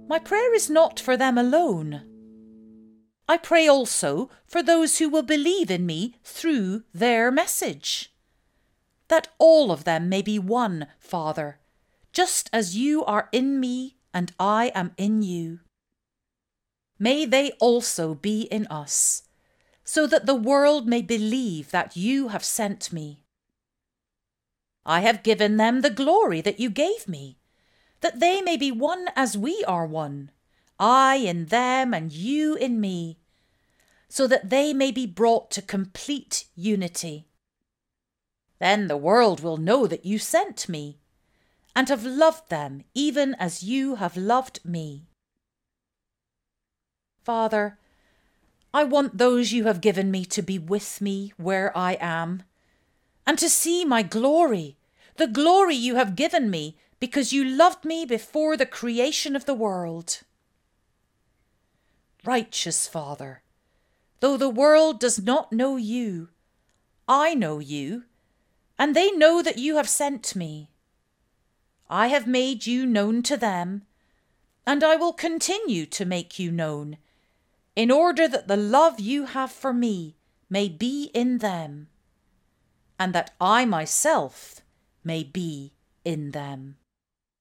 My prayer is not for them alone. I pray also for those who will believe in me through their message, that all of them may be one, Father, just as you are in me and I am in you. May they also be in us, so that the world may believe that you have sent me. I have given them the glory that you gave me, that they may be one as we are one, I in them and you in me, so that they may be brought to complete unity. Then the world will know that you sent me, and have loved them even as you have loved me. Father, I want those you have given me to be with me where I am, and to see my glory, the glory you have given me because you loved me before the creation of the world. Righteous Father, though the world does not know you, I know you, and they know that you have sent me. I have made you known to them, and I will continue to make you known, in order that the love you have for me may be in them, and that I myself may be in them.